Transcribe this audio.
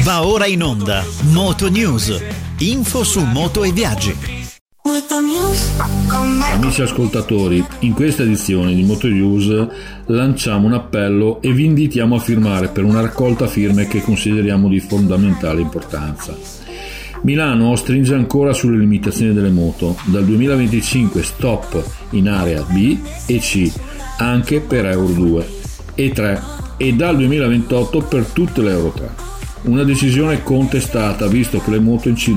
Va ora in onda Moto News, info su moto e viaggi. Amici ascoltatori, in questa edizione di Moto News lanciamo un appello e vi invitiamo a firmare per una raccolta firme che consideriamo di fondamentale importanza. Milano stringe ancora sulle limitazioni delle moto. Dal 2025 stop in area B e C anche per Euro 2 e 3 e dal 2028 per tutte le Euro 3. Una decisione contestata visto che le moto incidono